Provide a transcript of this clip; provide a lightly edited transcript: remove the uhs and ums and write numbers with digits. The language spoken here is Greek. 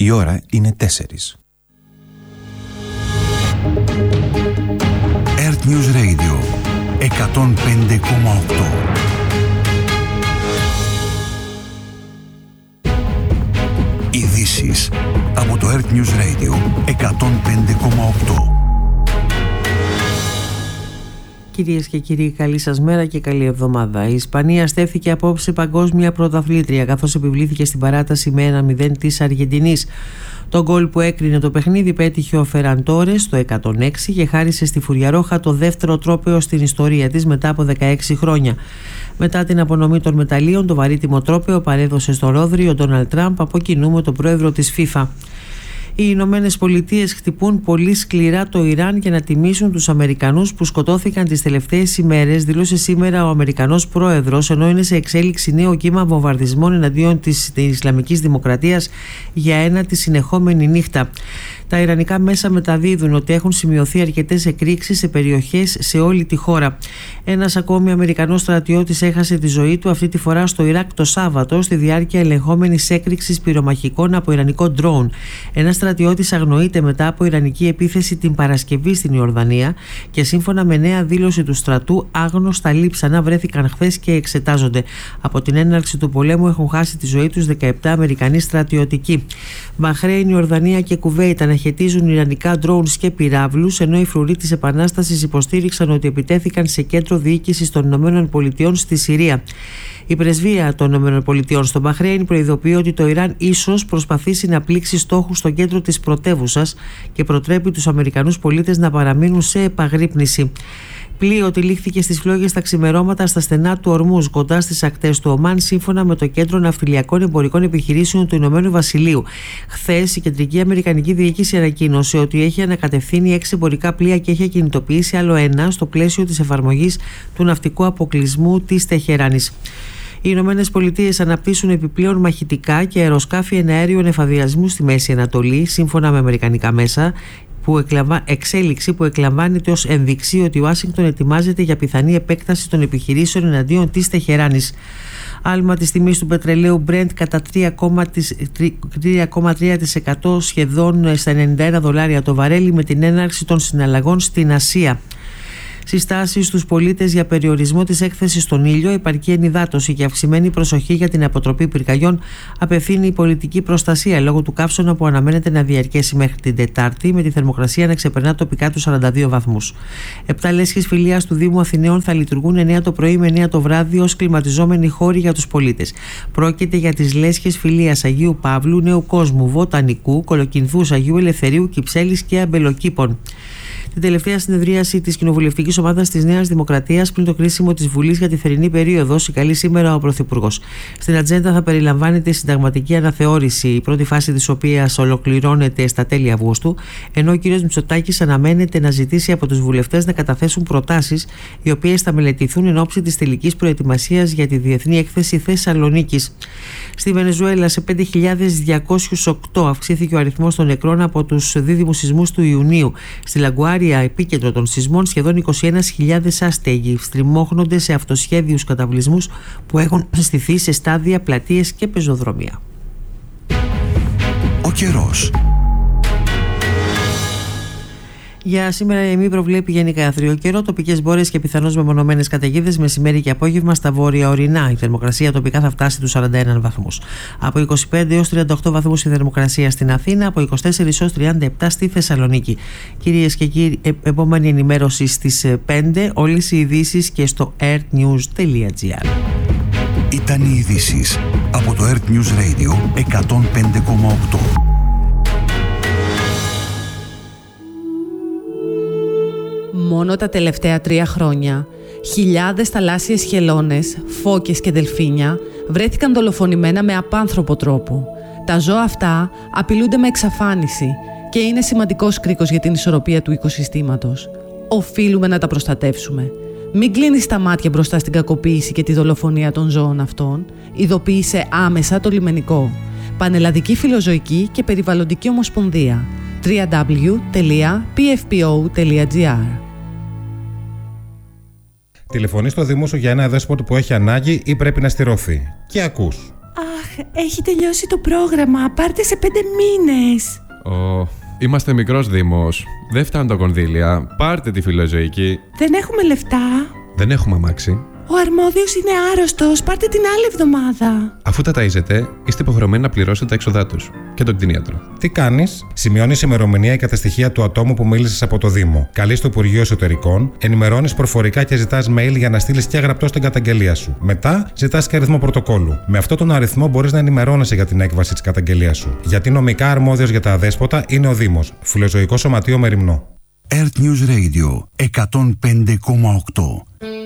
Η ώρα είναι 4. Earth News Radio 105,8. Ειδήσεις από το Earth News Radio 105,8. Κυρίες και κύριοι, καλή σας μέρα και καλή εβδομάδα. Η Ισπανία στέφθηκε απόψε παγκόσμια πρωταθλήτρια, καθώς επιβλήθηκε στην παράταση με 1-0 της Αργεντινής. Το γκολ που έκρινε το παιχνίδι πέτυχε ο Φεραν Τόρες στο 106 και χάρισε στη Φουριαρόχα το δεύτερο τρόπαιο στην ιστορία της μετά από 16 χρόνια. Μετά την απονομή των μεταλλίων, το βαρύτιμο τρόπαιο παρέδωσε στο Ρόδρυ ο Ντόναλντ Τραμπ από κοινού με τον πρόεδρο της FIFA. Οι Ηνωμένες Πολιτείες χτυπούν πολύ σκληρά το Ιράν για να τιμήσουν τους Αμερικανούς που σκοτώθηκαν τις τελευταίες ημέρες, δήλωσε σήμερα ο Αμερικανός πρόεδρος, ενώ είναι σε εξέλιξη νέο κύμα βομβαρδισμών εναντίον της Ισλαμικής Δημοκρατίας για ένατη συνεχόμενη νύχτα. Τα ιρανικά μέσα μεταδίδουν ότι έχουν σημειωθεί αρκετές εκρήξεις σε περιοχές σε όλη τη χώρα. Ένας ακόμη Αμερικανός στρατιώτης έχασε τη ζωή του, αυτή τη φορά στο Ιράκ το Σάββατο, στη διάρκεια ελεγχόμενης έκρηξης πυρομαχικών από ιρανικό ντρόουν. Ένας στρατιώτης αγνοείται μετά από ιρανική επίθεση την Παρασκευή στην Ιορδανία και σύμφωνα με νέα δήλωση του στρατού, άγνωστα λείψανα βρέθηκαν χθες και εξετάζονται. Από την έναρξη του πολέμου έχουν χάσει τη ζωή τους 17 Αμερικανοί στρατιωτικοί. Μπαχρέιν, Ιορδανία και Κουβέιτ αναχαιτίζουν ιρανικά drones και πυράβλους, ενώ οι φρουροί της Επανάστασης υποστήριξαν ότι επιτέθηκαν σε κέντρο διοίκησης των ΗΠΑ στη Συρία. Η πρεσβεία των ΗΠΑ στο Μπαχρέιν προειδοποιεί ότι το Ιράν ίσως προσπαθήσει να πλήξει στόχους στο κέντρο της πρωτεύουσας και προτρέπει τους Αμερικανούς πολίτες να παραμείνουν σε επαγρύπνηση. Πλοίο τυλίχθηκε στις φλόγες τα ξημερώματα στα στενά του Ορμούζ, κοντά στις ακτές του Ομάν, σύμφωνα με το Κέντρο Ναυτιλιακών Εμπορικών Επιχειρήσεων του Ηνωμένου Βασιλείου. Χθες, η Κεντρική Αμερικανική Διοίκηση ανακοίνωσε ότι έχει ανακατευθύνει 6 εμπορικά πλοία και έχει κινητοποιήσει άλλο ένα στο πλαίσιο της εφαρμογής του ναυτικού αποκλεισμού της Τεχεράνης. Οι Ηνωμένες Πολιτείες αναπτύσσουν επιπλέον μαχητικά και αεροσκάφη εναέριων εφαδιασμού στη Μέση Ανατολή, σύμφωνα με αμερικανικά μέσα. Εξέλιξη που εκλαμβάνεται ως ενδειξή ότι η Ουάσιγκτον ετοιμάζεται για πιθανή επέκταση των επιχειρήσεων εναντίον της Τεχεράνης. Άλμα της τιμής του πετρελαίου Brent κατά 3,3% σχεδόν στα $91 το βαρέλι με την έναρξη των συναλλαγών στην Ασία. Συστάσεις στους πολίτες για περιορισμό της έκθεσης στον ήλιο, επαρκή ενυδάτωση και αυξημένη προσοχή για την αποτροπή πυρκαγιών απευθύνει η πολιτική προστασία λόγω του καύσωνα που αναμένεται να διαρκέσει μέχρι την Τετάρτη, με τη θερμοκρασία να ξεπερνά τοπικά τους 42 βαθμούς. 7 λέσχες φιλίας του Δήμου Αθηναίων θα λειτουργούν 9 το πρωί με 9 το βράδυ ως κλιματιζόμενοι χώροι για τους πολίτες. Πρόκειται για τις λέσχες φιλίας Αγίου Παύλου, Νέου Κόσμου, Βοτανικού, Κολοκυνθούς, Αγίου Ελευθερίου, Κυψέλης και Αμπελοκήπων. Την τελευταία συνεδρίαση της κοινοβουλευτικής ομάδας της Νέας Δημοκρατίας πριν το κρίσιμο της Βουλής για τη θερινή περίοδο συγκαλεί σήμερα ο Πρωθυπουργός. Στην ατζέντα θα περιλαμβάνεται η συνταγματική αναθεώρηση, η πρώτη φάση της οποίας ολοκληρώνεται στα τέλη Αυγούστου, ενώ ο κ. Μητσοτάκης αναμένεται να ζητήσει από τους βουλευτές να καταθέσουν προτάσεις, οι οποίες θα μελετηθούν εν ώψη της τελικής προετοιμασίας για τη Διεθνή Έκθεση Θεσσαλονίκης. Στη Βενεζουέλα, σε 5.208 αυξήθηκε ο αριθμός των νεκρών από τους δίδυμους σεισμούς του Ιουνίου. Στη Λαγκουάρια, επίκεντρο των σεισμών, σχεδόν 21.000 άστεγοι στριμώχνονται σε αυτοσχέδιους καταβλισμούς που έχουν στηθεί σε στάδια, πλατείες και πεζοδρομία. Ο καιρός. Για σήμερα η ΕΜΗ προβλέπει γενικά άθριο καιρό, τοπικές μπόρες και πιθανώς μεμονωμένες καταιγίδες μεσημέρι και απόγευμα στα βόρεια ορεινά. Η θερμοκρασία τοπικά θα φτάσει τους 41 βαθμούς. Από 25 έως 38 βαθμούς η θερμοκρασία στην Αθήνα, από 24 έως 37 στη Θεσσαλονίκη. Κυρίες και κύριοι, επόμενη ενημέρωση στις 5, όλες οι ειδήσεις και στο earthnews.gr. Ήταν οι ειδήσεις από το Earth News Radio 105,8. Μόνο τα τελευταία 3 χρόνια, χιλιάδες θαλάσσιες χελώνες, φώκες και δελφίνια βρέθηκαν δολοφονημένα με απάνθρωπο τρόπο. Τα ζώα αυτά απειλούνται με εξαφάνιση και είναι σημαντικός κρίκος για την ισορροπία του οικοσυστήματος. Οφείλουμε να τα προστατεύσουμε. Μην κλείνεις τα μάτια μπροστά στην κακοποίηση και τη δολοφονία των ζώων αυτών. Ειδοποίησε άμεσα το λιμενικό. Πανελλαδική Φιλοζωική και Περιβαλλοντική Ομοσπονδία. www.pfpo.gr. Τηλεφωνείς στο Δήμο σου για ένα δέσποτο που έχει ανάγκη ή πρέπει να στηρωθεί. Και ακούς. Αχ, έχει τελειώσει το πρόγραμμα. Πάρτε σε 5 μήνες. Είμαστε μικρός δήμος. Δεν φτάνουν τα κονδύλια. Πάρτε τη φιλοζωική. Δεν έχουμε λεφτά. Δεν έχουμε αμάξι. Ο αρμόδιος είναι άρρωστος. Πάρτε την άλλη εβδομάδα. Αφού τα ταΐζετε, είστε υποχρεωμένοι να πληρώσετε τα έξοδά τους και τον κτηνίατρο. Τι κάνεις? Σημειώνεις ημερομηνία και τα στοιχεία του ατόμου που μίλησες από το Δήμο. Καλείς το Υπουργείο Εσωτερικών, ενημερώνεις προφορικά και ζητάς mail για να στείλεις και γραπτό την καταγγελία σου. Μετά ζητάς και αριθμό πρωτοκόλλου. Με αυτόν τον αριθμό μπορείς να ενημερώνεσαι για την έκβαση της καταγγελίας σου. Γιατί νομικά αρμόδιος για τα αδέσποτα είναι ο Δήμος. Φιλοζωικό Σωματείο Μεριμνό. Earth News Radio 105,8.